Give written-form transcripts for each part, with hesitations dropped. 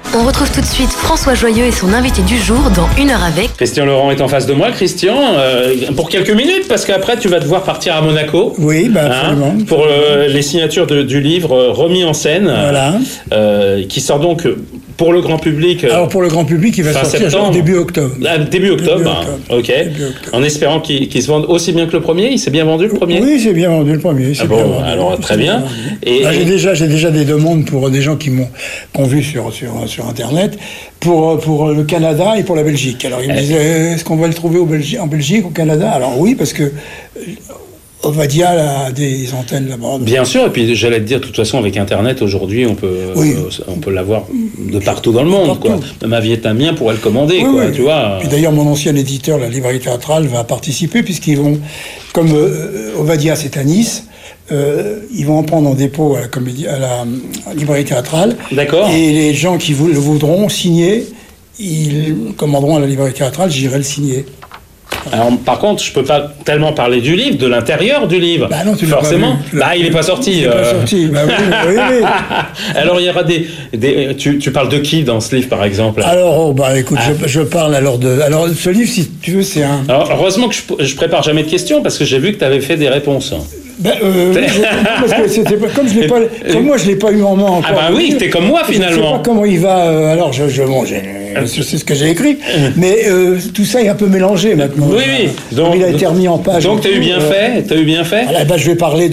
On retrouve tout de suite François Joyeux et son invité du jour dans 1 heure avec. Christian Laurent est en face de moi. Christian, pour quelques minutes, parce qu'après tu vas devoir partir à Monaco. Oui, absolument. Pour les signatures du livre Remis en scène. Voilà. Qui sort donc pour le grand public. Alors pour le grand public, il va sortir début octobre. Début octobre. Ok. Début octobre. En espérant qu'il se vende aussi bien que le premier. Il s'est bien vendu le premier. Oui, c'est bien vendu le premier. Alors très bien. Et j'ai déjà des demandes pour des gens qui m'ont vu sur Internet pour le Canada et pour la Belgique. Alors ils me disaient, est-ce qu'on va le trouver en Belgique, au Canada? Alors oui, parce que Ovadia a des antennes là-bas. Bien sûr, et puis j'allais te dire, de toute façon, avec Internet, aujourd'hui, on peut l'avoir de partout dans le monde. Quoi. Même un Vietnamien pourrait le commander, tu vois. Puis d'ailleurs, mon ancien éditeur, la Librairie Théâtrale, va participer, puisqu'ils vont, comme Ovadia, c'est à Nice, ils vont en prendre en dépôt à la Librairie Théâtrale. D'accord. Et les gens qui le voudront signer, ils commanderont à la Librairie Théâtrale, j'irai le signer. Alors, par contre, je peux pas tellement parler du livre, de l'intérieur du livre. Bah non, tu forcément. Il n'est pas sorti. Il n'est pas sorti. Bah oui. Alors, il y aura tu parles de qui dans ce livre, par exemple? Alors, écoute, je parle alors ce livre, si tu veux, c'est un. Alors, heureusement que je prépare jamais de questions parce que j'ai vu que tu avais fait des réponses. Parce que c'était comme moi, je l'ai pas eu en main encore. Ah bah oui, t'es comme moi finalement. Je sais pas comment il va. Alors, je sais ce que j'ai écrit, mais tout ça est un peu mélangé maintenant. Oui. Donc, il a été remis en page. Donc, t'as eu bien fait. Alors, je vais parler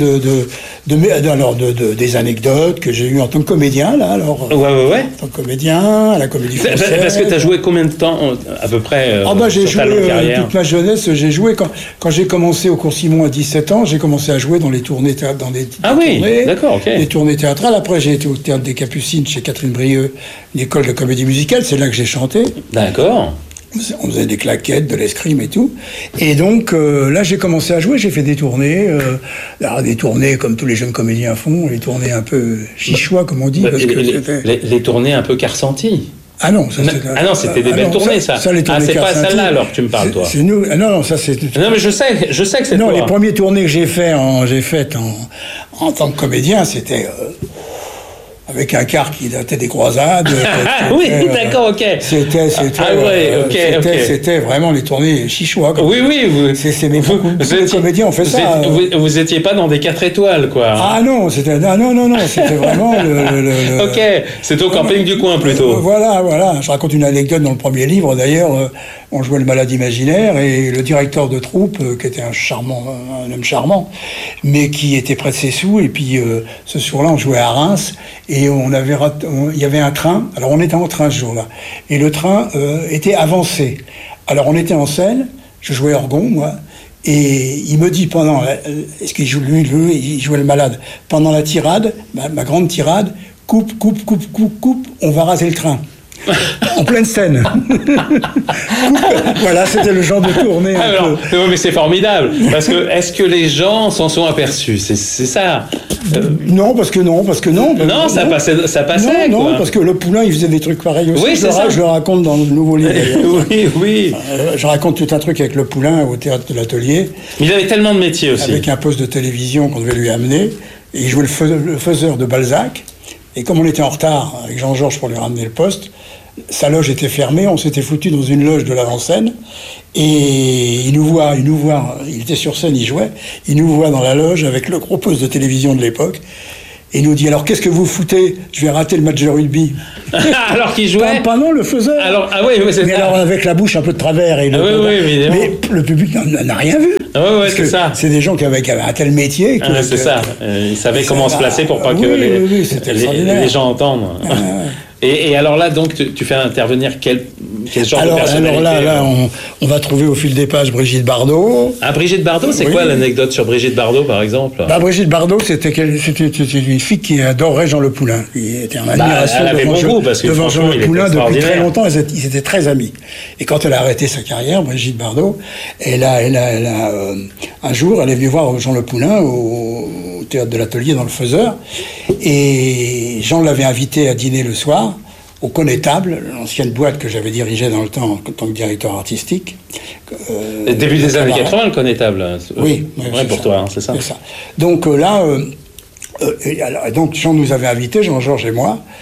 des anecdotes que j'ai eues en tant que comédien, là. Alors, ouais. En tant que comédien, à la Comédie Française. Parce que t'as joué combien de temps, à peu près, j'ai joué toute ma jeunesse. J'ai joué quand j'ai commencé au Cours Simon à 17 ans. J'ai commencé à jouer dans les tournées d'accord, ok. Les tournées théâtrales. Après, j'ai été au Théâtre des Capucines chez Catherine Brieux, une école de comédie musicale. C'est là que j'ai chanté. D'accord. On faisait des claquettes, de l'escrime et tout. Et donc, là, j'ai commencé à jouer. J'ai fait des tournées. Des tournées comme tous les jeunes comédiens font. Les tournées un peu chichois, comme on dit. Parce que les tournées un peu Carcenti. Ah non, c'était des belles tournées, ça. C'est pas celle-là, alors, que tu me parles, toi. C'est nous. Non, ça, c'est. Non, mais je sais que c'est toi. Non, les premières tournées que j'ai faites en tant que comédien, c'était. Avec un quart qui datait des croisades. Oui, d'accord, ok. C'était vraiment les tournées chichois. Oui. Beaucoup de comédiens ont fait ça. Vous étiez pas dans des 4 étoiles, quoi. Ah non, c'était vraiment Ok, c'est au camping du coin, plutôt. Voilà. Je raconte une anecdote dans le premier livre, d'ailleurs. On jouait le malade imaginaire et le directeur de troupe, qui était un homme charmant, mais qui était près de ses sous. Et puis, ce soir-là, on jouait à Reims. Et il y avait un train. Alors, on était en train ce jour-là. Et le train était avancé. Alors, on était en scène. Je jouais orgon, moi. Et il me dit est-ce qu'il joue il jouait le malade. Pendant la tirade, ma grande tirade, coupe, on va raser le train. En pleine scène. Voilà, c'était le genre de tournée. Non, mais c'est formidable. Parce que, est-ce que les gens s'en sont aperçus? C'est ça. Non, parce que non. Non, ça passait. Non, parce que le Poulain, il faisait des trucs pareils aussi. Oui, je le raconte dans le nouveau livre. Oui. Je raconte tout un truc avec le Poulain au théâtre de l'Atelier. Il avait tellement de métiers aussi. Avec un poste de télévision qu'on devait lui amener. Et il jouait le faiseur de Balzac. Et comme on était en retard avec Jean-Georges pour lui ramener le poste, sa loge était fermée, on s'était foutu dans une loge de l'avant-scène, et il nous voit, il était sur scène, il jouait, il nous voit dans la loge avec le gros poste de télévision de l'époque, et il nous dit, alors qu'est-ce que vous foutez? Je vais rater le match de rugby. Alors qu'il jouait non, le faiseur. Alors, c'est mais ça. Alors avec la bouche un peu de travers. Et évidemment. Mais le public n'a rien vu. C'est ça. C'est des gens qui avaient un tel métier. C'est ça. Ils savaient comment se placer pour pas que les gens entendent. Et alors là, donc, tu fais intervenir quel genre de personnalité? Alors là, on va trouver au fil des pages Brigitte Bardot. Ah, Brigitte Bardot, c'est quoi l'anecdote sur Brigitte Bardot, par exemple? Brigitte Bardot, c'était une fille qui adorait Jean Le Poulain. Il était en admiration devant Jean Le Poulain depuis très longtemps. Ils étaient très amis. Et quand elle a arrêté sa carrière, Brigitte Bardot, un jour, elle est venue voir Jean Le Poulain au théâtre de l'Atelier dans le Faiseur. Et Jean l'avait invité à dîner le soir au Connétable, l'ancienne boîte que j'avais dirigée dans le temps en tant que directeur artistique. Début des années 80, le Connétable. Oui, pour toi, c'est ça. C'est ça. Donc donc Jean nous avait invités, Jean-Georges et moi,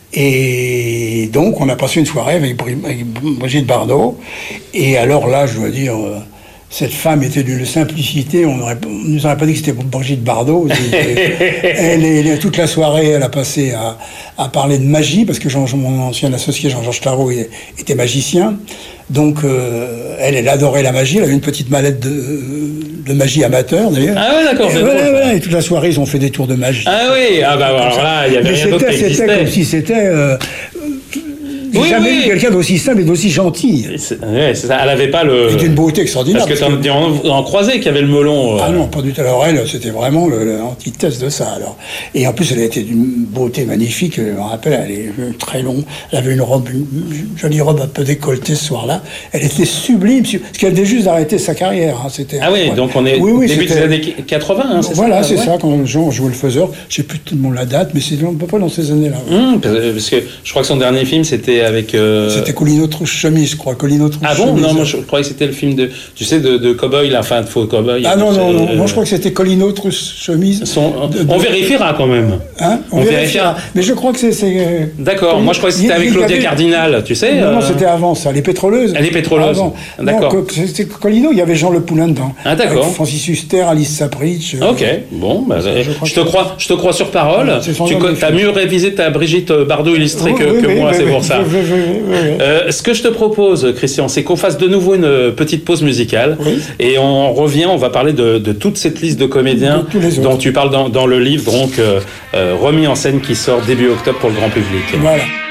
Et donc, on a passé une soirée avec Brigitte Bardot. Et alors là, je dois dire, cette femme était d'une simplicité. On ne nous aurait pas dit que c'était Brigitte Bardot. Toute la soirée, elle a passé à parler de magie, parce que mon ancien associé Jean-Georges Tarot était magicien. Donc, elle adorait la magie. Elle avait une petite mallette de magie amateur, d'ailleurs. Ah ouais, d'accord. Et toute la soirée, ils ont fait des tours de magie. Ah oui, alors là, il y avait rien d'autre qui existait. C'était comme si c'était... J'ai jamais vu quelqu'un d'aussi simple et d'aussi gentil. C'est ça. Elle n'avait pas le... C'était une beauté extraordinaire. Parce que en croisé qu'il y avait le melon. Ah non, pas du tout. Alors elle, c'était vraiment l'antithèse de ça. Alors. Et en plus, elle était d'une beauté magnifique. Je me rappelle, elle est très longue. Elle avait une jolie robe un peu décolletée ce soir-là. Elle était sublime. Parce qu'elle venait juste d'arrêter sa carrière. Hein. C'était donc on est au début des années 80. Hein, voilà, c'est ça. Quand Jean jouait le faiseur. Je ne sais plus tout le monde la date, mais c'est à peu près dans ces années-là. Parce que je crois que son dernier film, c'était avec... C'était Colino Trouche-Chemise, je crois. Colino Trouche-Chemise. Ah bon? Non, moi je croyais que c'était le film de cow-boy, la fin de faux cow-boy. Ah non, moi je crois que c'était Colino Trouche-Chemise. On vérifiera quand même. Hein? On vérifiera. Mais je crois que c'est... D'accord, moi je croyais que c'était avec Claudia Cardinal, tu sais. Non, c'était avant ça, Les Pétroleuses. Les Pétroleuses, d'accord. Non, c'était Colino, il y avait Jean Le Poulain dedans. Ah d'accord. Avec Francis Huster, Alice Sapritch. Ok, bon, je te crois sur parole. Tu as mieux révisé ta Brigitte Bardot illustrée que moi, c'est pour ça. Ce que je te propose, Christian, c'est qu'on fasse de nouveau une petite pause musicale et on revient, on va parler de toute cette liste de comédiens dont tu parles dans le livre, donc remis en scène, qui sort début octobre pour le grand public. Voilà.